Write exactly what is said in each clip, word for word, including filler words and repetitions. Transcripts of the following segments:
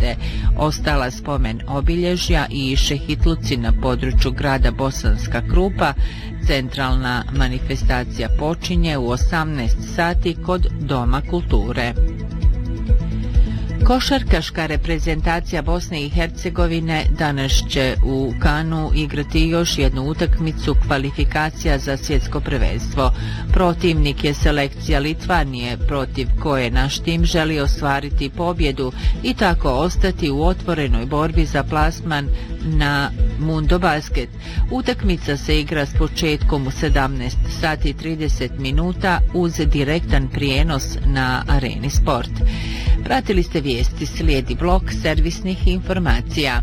hiljade. Ostala spomen obilježja i šehitluci na području grada Bosanska Krupa. Centralna manifestacija počinje u osamnaest sati kod Doma kulture. Košarkaška reprezentacija Bosne i Hercegovine danas će u Kanu igrati još jednu utakmicu kvalifikacija za svjetsko prvenstvo. Protivnik je selekcija Litvanije, protiv koje naš tim želi ostvariti pobjedu i tako ostati u otvorenoj borbi za plasman na Mundo Basket. Utakmica se igra s početkom u sedamnaest sati i trideset minuta uz direktan prijenos na Areni Sport. Pratili ste vijesti, slijedi blok servisnih informacija.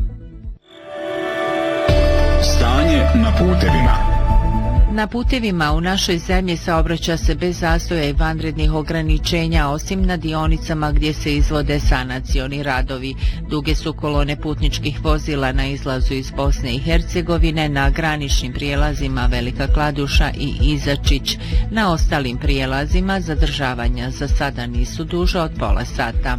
Stanje na putevima. Na putevima u našoj zemlji saobraća se bez zastoja i vanrednih ograničenja, osim na dionicama gdje se izvode sanacioni radovi. Duge su kolone putničkih vozila na izlazu iz Bosne i Hercegovine, na graničnim prijelazima Velika Kladuša i Izačić. Na ostalim prijelazima zadržavanja za sada nisu duže od pola sata.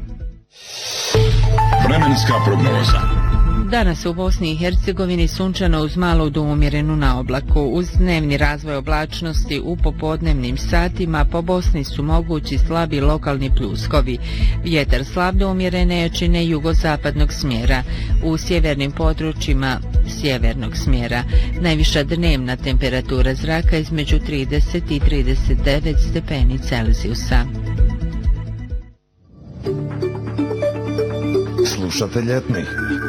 Vremenska prognoza. Danas u Bosni i Hercegovini sunčano uz malu do umjerenu na oblaku. Uz dnevni razvoj oblačnosti u popodnevnim satima po Bosni su mogući slabi lokalni pljuskovi. Vjetar slab do umjerene jačine jugozapadnog smjera. U sjevernim područjima sjevernog smjera. Najviša dnevna temperatura zraka između trideset i trideset devet stepeni Celzijusa. Slušate ljetnih